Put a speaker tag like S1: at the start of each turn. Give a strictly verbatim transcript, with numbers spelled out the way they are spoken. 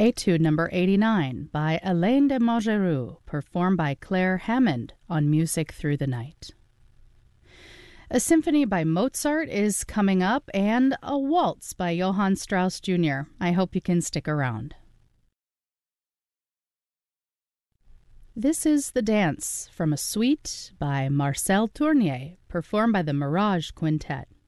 S1: Etude number eighty-nine by Alain de Maugeroux, performed by Claire Hammond on Music Through the Night. A symphony by Mozart is coming up, and a waltz by Johann Strauss Junior I hope you can stick around. This is The Dance from a suite by Marcel Tournier, performed by the Mirage Quintet.